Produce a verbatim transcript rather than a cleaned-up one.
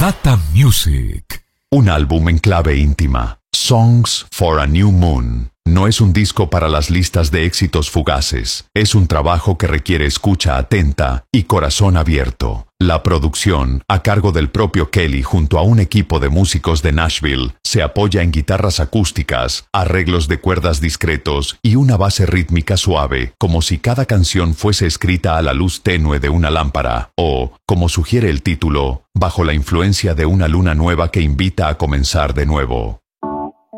Tata Music. Un álbum en clave íntima. Songs for a New Moon. No es un disco para las listas de éxitos fugaces. Es un trabajo que requiere escucha atenta y corazón abierto. La producción, a cargo del propio Kelly junto a un equipo de músicos de Nashville, se apoya en guitarras acústicas, arreglos de cuerdas discretos y una base rítmica suave, como si cada canción fuese escrita a la luz tenue de una lámpara, o, como sugiere el título, bajo la influencia de una luna nueva que invita a comenzar de nuevo.